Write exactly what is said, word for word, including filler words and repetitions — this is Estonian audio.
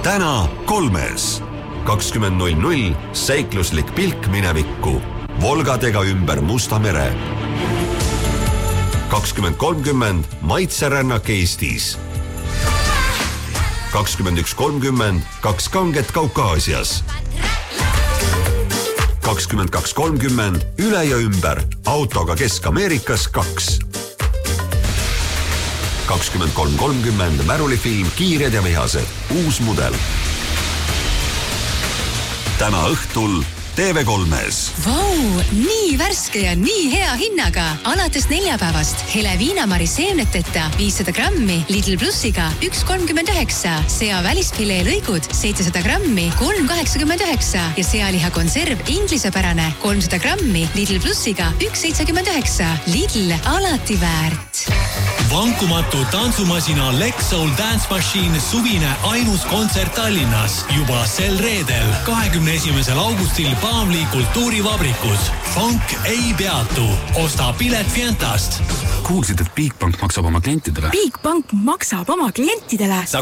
täna kolmes. kakskümmend null null seikluslik pilk minevikku. Volgadega ümber Musta mere. kakskümmend kolmkümmend maitserännak Eestis. kakskümmend üks kolmkümmend kaks kanget Kaukaasias. kakskümmend kaks kolmkümmend üle ja ümber autoga Kesk-Ameerikas kaks. kakskümmend kolm kolmkümmend märulifilm Kiired ja vihased. Uus mudel. Täna õhtul T V kolmes. Vau, nii värske ja nii hea hinnaga. Alates neljapäevast hele viinamari seemneteta viissada grammi Lidl Plussiga üks kolmkümmend üheksa. Sea välisfilee lõigud seitsesada grammi kolm kaheksakümmend üheksa ja sealiha konserv inglisepärane kolmsada grammi Lidl Plussiga üks seitsekümmend üheksa. Lidl alati väärt. Vankumatu tantsumasina Lexsoul Dance Machine suvine ainus kontsert Tallinnas juba sel reedel, kahekümne esimesel augustil Paavli kultuurivabrikus. Funk ei peatu. Osta pilet Fientast. Kuulsid, et Bigbank maksab oma klientidele? Bigbank maksab oma klientidele? Sa